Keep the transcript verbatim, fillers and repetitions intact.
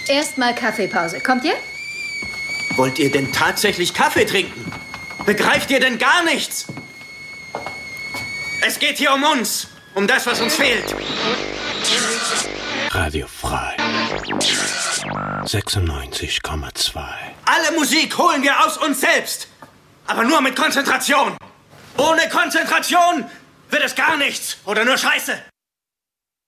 Erstmal Kaffeepause. Kommt ihr? Wollt ihr denn tatsächlich Kaffee trinken? Begreift ihr denn gar nichts? Es geht hier um uns. Um das, was uns fehlt. Radio Frei. sechsundneunzig Komma zwei. Alle Musik holen wir aus uns selbst. Aber nur mit Konzentration. Ohne Konzentration wird es gar nichts oder nur Scheiße.